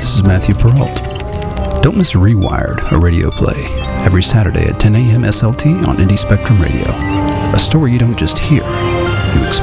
this is Matthew Peralt. Don't miss Rewired, a radio play, every Saturday at 10 a.m. SLT on Indie Spectrum Radio. A story you don't just hear, you experience.